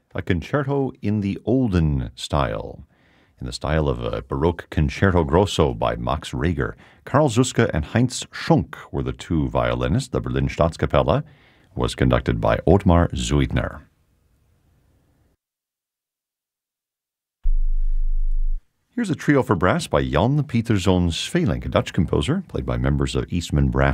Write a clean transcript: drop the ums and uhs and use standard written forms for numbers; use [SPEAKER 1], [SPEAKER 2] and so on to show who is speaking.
[SPEAKER 1] a concerto in the olden style. In the style of a Baroque concerto grosso by Max Reger. Karl Zuske and Heinz Schunk were the two violinists. The Berlin Staatskapelle was conducted by Ottmar Zuidner. Here's a trio for brass by Jan Pieterszoon Sweelinck, a Dutch composer, played by members of Eastman Brass